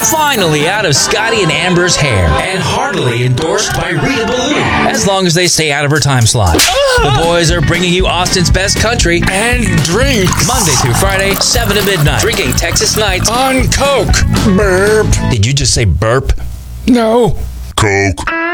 Finally out of Scotty and Amber's hair, and heartily endorsed by Rita Ballou, as long as they stay out of her time slot. The boys are bringing you Austin's best country and drinks Monday through Friday, 7 to midnight. Drinking Texas Nights on Coke. Burp. Did you just say burp? No. Coke.